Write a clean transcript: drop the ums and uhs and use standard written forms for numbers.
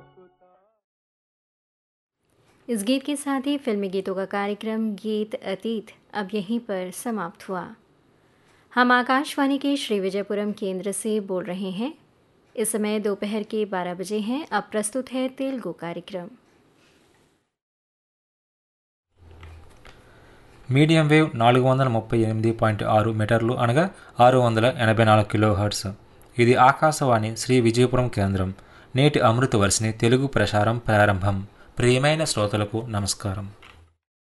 इस गीत के साथ ही फिल्मी गीतों का कार्यक्रम गीत अतीत अब यहीं पर समाप्त हुआ। हम आकाशवाणी के श्री विजयपुरम केंद्र से बोल रहे हैं। इस समय दोपहर के 12 बजे हैं। अब प्रस्तुत है तेलुगु कार्यक्रम। మీడియం వేవ్ 438.6 మీటర్లు అనగా 684 కిలోహెర్ట్జ్. ఇది ఆకాశవాణి శ్రీ విజయపురం కేంద్రం. నేటి అమృత వర్షిని తెలుగు ప్రసారం ప్రారంభం. ప్రియమైన శ్రోతలకు నమస్కారం.